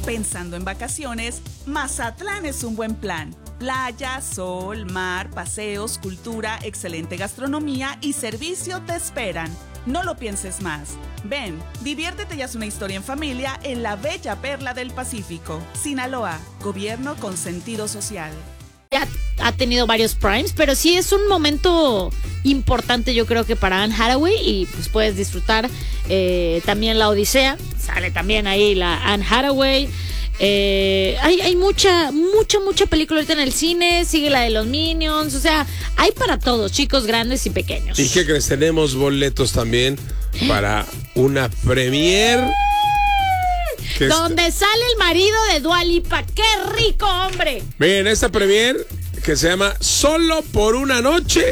Pensando en vacaciones, Mazatlán es un buen plan. Playa, sol, mar, paseos, cultura, excelente gastronomía y servicio te esperan. No lo pienses más. Ven, diviértete y haz una historia en familia en la bella perla del Pacífico. Sinaloa, gobierno con sentido social. Ya ha tenido varios primes, pero sí es un momento importante, yo creo que para Anne Hathaway, y pues puedes disfrutar también La Odisea. Sale también ahí la Anne Hathaway. Hay mucha película ahorita en el cine. Sigue la de los Minions. O sea, hay para todos, chicos, grandes y pequeños. ¿Y qué crees? Tenemos boletos también para una premiere donde sale el marido de Dua Lipa. ¡Qué rico, hombre! Miren, esta premiere que se llama Solo por una noche,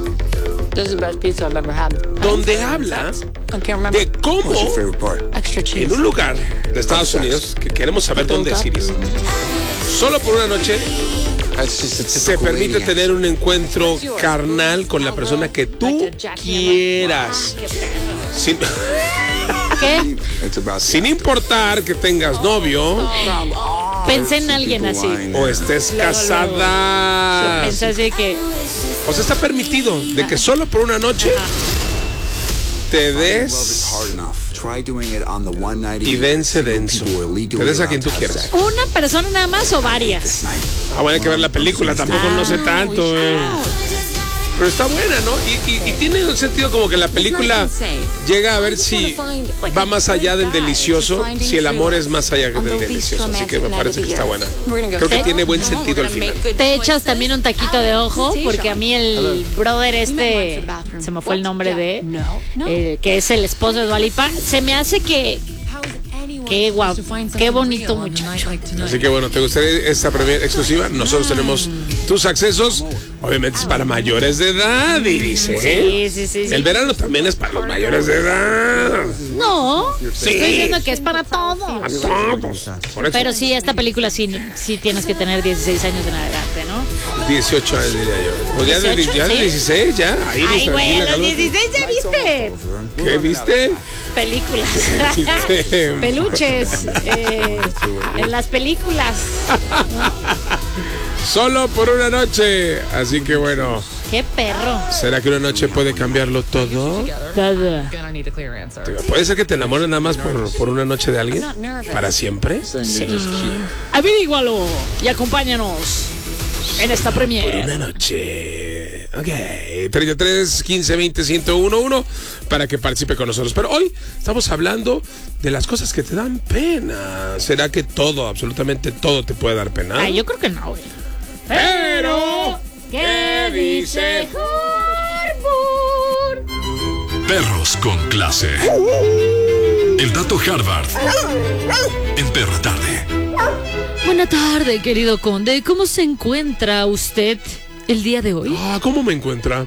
donde habla de cómo en un lugar de Estados Unidos, que queremos saber dónde es, Iris, solo por una noche se permite tener un encuentro carnal con la persona que tú quieras. ¿Qué? Sin importar que tengas novio. Pensé en alguien así. O estés casada. Pensé así que... O sea, está permitido de que solo por una noche te des y dense denso. Te des a quien tú quieras. ¿Una persona nada más o varias? Ah, bueno, hay que ver la película. Tampoco no sé tanto. Pero está buena, ¿no? Y tiene un sentido como que la película llega a ver si va más allá del delicioso, si el amor es más allá del delicioso. Así que me parece que está buena. Creo que tiene buen sentido al final. Te echas también un taquito de ojo, porque a mí el brother se me fue el nombre de, que es el esposo de Dua Lipa, se me hace que... Qué guapo, qué bonito muchacho. Así que bueno, ¿te gustaría esta premiere exclusiva? Nosotros tenemos tus accesos. Obviamente es para mayores de edad, Iris, ¿eh? Sí. El verano también es para los mayores de edad. No, sí. Estoy diciendo que es para todos. Para todos. Por eso. Pero sí, esta película sí tienes que tener 16 años en adelante, ¿no? 18 años diría yo. Pues ya de 16, ya. Ahí ay, güey, los 16 ya viste. ¿Qué viste? Películas. Peluches. En las películas. Solo por una noche. Así que bueno. ¡Qué perro! ¿Será que una noche puede cambiarlo todo? ¿Puede ser que te enamores nada más por una noche de alguien? ¿Para siempre? Sí. Averígualo y acompáñanos en esta premiere. Por una noche. Ok. 33 15 20 1011 para que participe con nosotros. Pero hoy estamos hablando de las cosas que te dan pena. ¿Será que todo, absolutamente todo te puede dar pena? Ay, yo creo que no, güey. Pero, ¿qué dice Harvard? Perros con clase. El dato Harvard en Perra Tarde. Buena tarde, querido conde. ¿Cómo se encuentra usted el día de hoy? ¿Cómo me encuentra?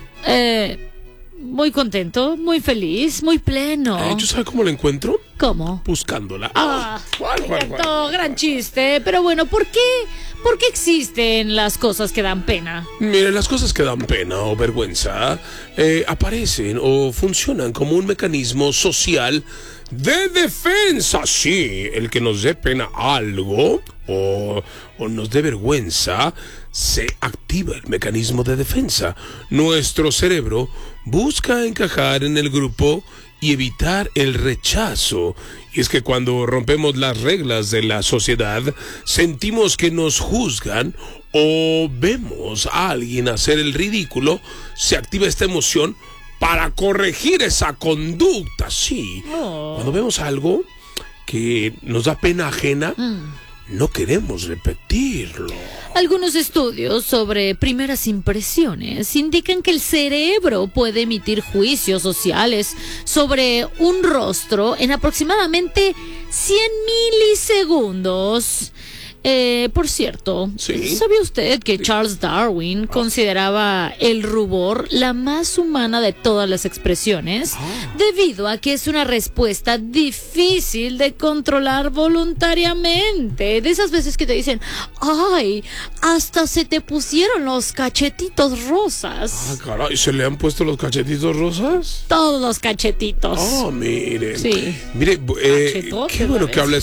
Muy contento, muy feliz, muy pleno. ¿Yo sabes cómo la encuentro? ¿Cómo? Buscándola. Cierto, gran chiste. Pero bueno, ¿por qué existen las cosas que dan pena? Mire, las cosas que dan pena o vergüenza aparecen o funcionan como un mecanismo social de defensa. Sí, el que nos dé pena algo o nos dé vergüenza, se activa el mecanismo de defensa. Nuestro cerebro busca encajar en el grupo y evitar el rechazo. Y es que cuando rompemos las reglas de la sociedad, sentimos que nos juzgan o vemos a alguien hacer el ridículo, se activa esta emoción para corregir esa conducta. Sí, cuando vemos algo que nos da pena ajena, no queremos repetirlo. Algunos estudios sobre primeras impresiones indican que el cerebro puede emitir juicios sociales sobre un rostro en aproximadamente 100 milisegundos. Por cierto, ¿sí? ¿Sabía usted que Charles Darwin consideraba el rubor la más humana de todas las expresiones? Debido a que es una respuesta difícil de controlar voluntariamente. De esas veces que te dicen, ¡ay! Hasta se te pusieron los cachetitos rosas. Caray, ¿se le han puesto los cachetitos rosas? Todos los cachetitos. Miren. Sí. Mire, qué bueno que habla